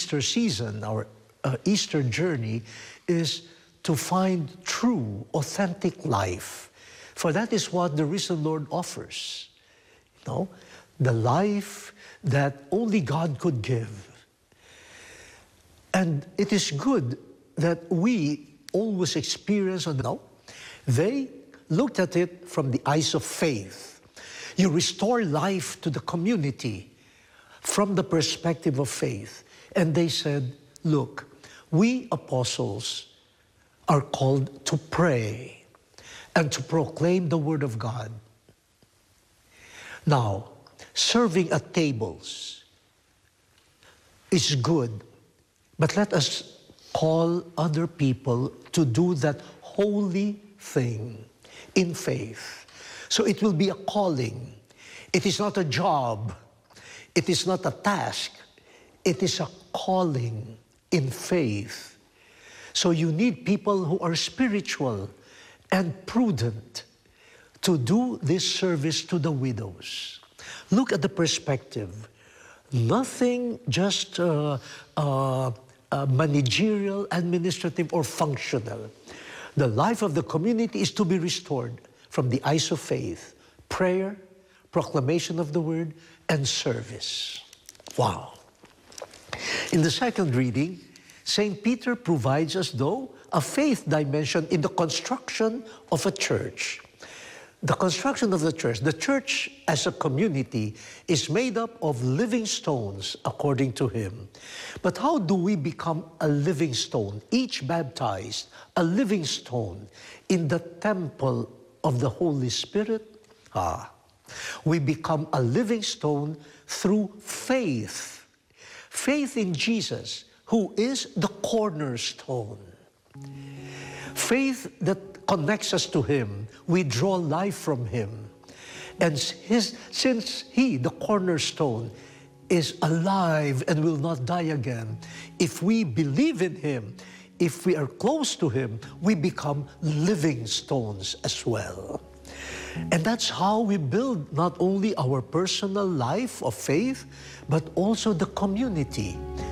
Easter season, our Easter journey, is to find true, authentic life. For that is what the risen Lord offers. You know, the life that only God could give. And it is good that we always experience, they looked at it from the eyes of faith. You restore life to the community from the perspective of faith. And they said, look, we apostles are called to pray and to proclaim the Word of God. Now, serving at tables is good, but let us call other people to do that holy thing in faith. So it will be a calling. It is not a job. It is not a task. It is a calling in faith. So you need people who are spiritual and prudent to do this service to the widows. Look at the perspective. Nothing just managerial, administrative, or functional. The life of the community is to be restored from the eyes of faith, prayer, proclamation of the word, and service. Wow. In the second reading, St. Peter provides us, though, a faith dimension in the construction of a church. The construction of the church as a community is made up of living stones, according to him. But how do we become a living stone, each baptized, a living stone in the temple of the Holy Spirit? We become a living stone through faith. Faith in Jesus, who is the cornerstone. Faith that connects us to him. We draw life from him. And since he, the cornerstone, is alive and will not die again, if we believe in him, if we are close to him, we become living stones as well. And that's how we build not only our personal life of faith, but also the community.